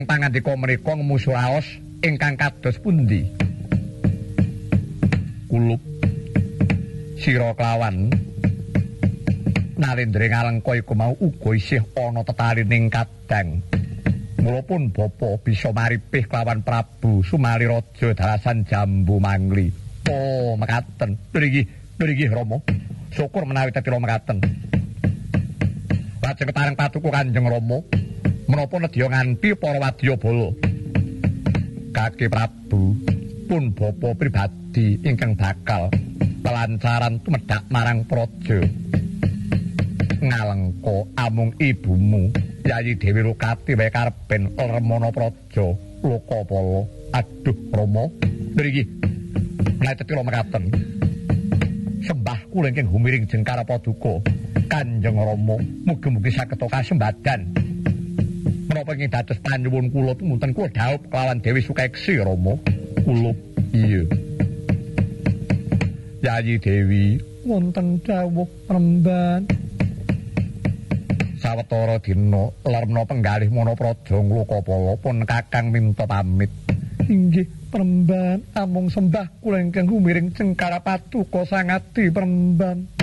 Pangandika menika ngemu raos ingkang kados pundi? Kulup sira kelawan Narendra Ngalengka iku mau uga isih ana tetarining kadang. Mula pun bapa bisa maripih kelawan Prabu Sumali Raja Darasan Jambu Mangli. Oh, mekaten. Nggih Rama. Syukur menawi tetira mekaten. Lajeng ketareng patuku Kanjeng Rama. Menapa nedya nganti para wadyabala. Kake Prabu pun bapa pribadi ingkang bakal pelancaran tumedhak marang praja. Ngalengka amung ibumu Yayi Dewi Lukati wae karepen remana praja Lokapala. Aduh Rama, nggih. Menawi tetira mekaten. Sembah kula ingkang humiring Jengkara Paduka Kanjeng Rama, mugi-mugi saged kasembadan. Menapa ingkang dados panyuwun kula tumunten kula dhaup kelawan Dewi Sukeksi Rama. Kula iya. Yayi Dewi wonten dawuh remban. Sawetara dina lerna penggalih Manapraja Lokapala pun Kakang minta pamit. Inggih Premban, amung sembah kula ingkang humiring Jengkara Paduka Sangati Premban.